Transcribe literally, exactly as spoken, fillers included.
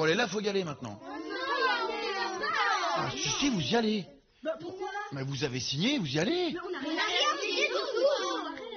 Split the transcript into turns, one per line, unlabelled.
elle est là, faut y aller maintenant. Ah, si, si, vous y allez.
Bah pourquoi?
Mais vous avez signé, vous y allez.
Mais on n'a rien signé du tout.